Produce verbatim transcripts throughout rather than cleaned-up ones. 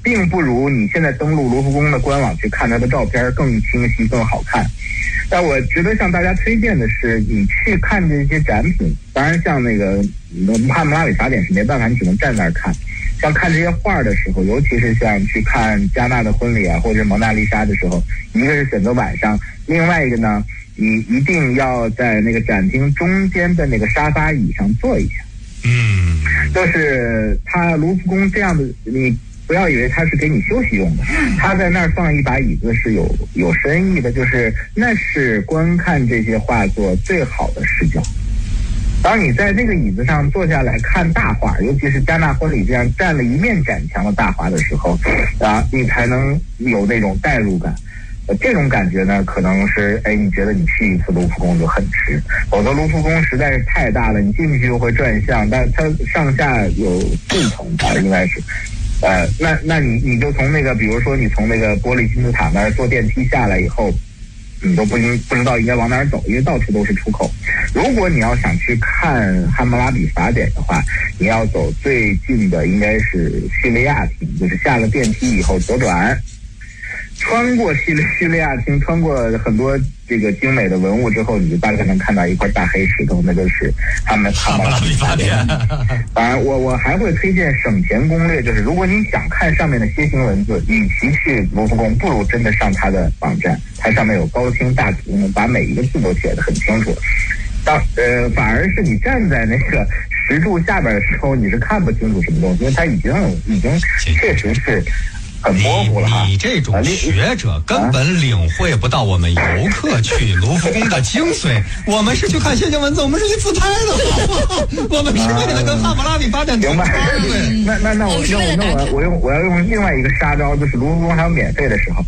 并不如你现在登录卢浮宫的官网去看它的照片更清晰、更好看。但我值得向大家推荐的是，你去看这些展品，当然像那个《汉谟拉比法典》是没办法，你只能站那儿看。像看这些画的时候，尤其是像去看加纳的婚礼啊，或者是蒙娜丽莎的时候，一个是选择晚上，另外一个呢，你一定要在那个展厅中间的那个沙发椅上坐一下。 嗯， 就是它卢浮宫这样的，你不要以为它是给你休息用的，它在那儿放一把椅子是有有深意的，就是那是观看这些画作最好的视角。当你在那个椅子上坐下来看大画，尤其是加纳婚礼这样占了一面展墙的大画的时候，啊，你才能有那种代入感。呃，这种感觉呢，可能是，哎，你觉得你去一次卢浮宫就很值，否则卢浮宫实在是太大了，你进去又会转向，但它上下有四层吧，应该是。呃，那那你你就从那个，比如说你从那个玻璃金字塔那儿坐电梯下来以后，你都不应不知道应该往哪儿走，因为到处都是出口。如果你要想去看《汉谟拉比法典》的话，你要走最近的应该是叙利亚厅，就是下了电梯以后左转，穿过叙利叙利亚厅，穿过很多这个精美的文物之后，你就大概能看到一块大黑石头，那就是他们汉谟拉比法典。当然，我我还会推荐省钱攻略，就是如果你想看上面的楔形文字，与其去卢浮宫，不如真的上它的网站，它上面有高清大图，把每一个字都写得很清楚。当呃，反而是你站在那个石柱下边的时候，你是看不清楚什么东西，因为它已经已经确实是很模糊了哈。 你, 你这种学者根本领会不到我们游客去卢浮宫的精髓。我们是去看楔形文字，我们是去自拍的，好不好？我们是为了跟汉谟拉比法典同框。 那那那我那我那我我用我要用另外一个杀招，就是卢浮宫还有免费的时候。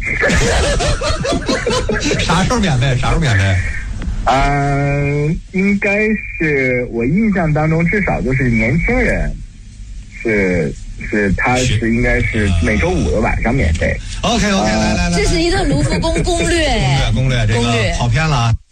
啥时候免费？啥时候免费？ 嗯、呃，应该是我印象当中，至少就是年轻人是。是，它是应该是每周五的晚上免费。 OK OK， 来来来， 这是一个卢浮宫攻略， 攻略攻略，这个跑偏了啊。